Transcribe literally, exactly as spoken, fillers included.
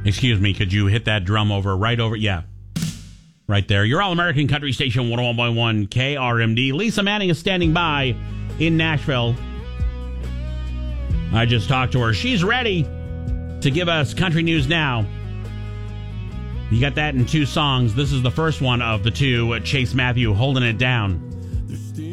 Excuse me, could you hit that drum over, right over? Yeah. Right there. Your All-American Country Station, one oh one point one K R M D. Lisa Manning is standing by in Nashville. I just talked to her. She's ready to give us country news now. You got that in two songs. This is the first one of the two. Chase Matthew, Holding It Down.